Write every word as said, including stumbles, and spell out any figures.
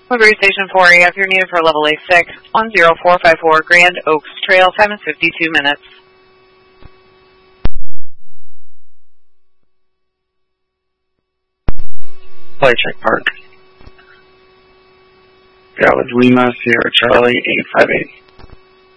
Woodbury Station four A F, you're needed for level A six, one zero four five four Grand Oaks Trail, time is fifty-two minutes. Flight check park. That was Lima Sierra Charlie eight five eight.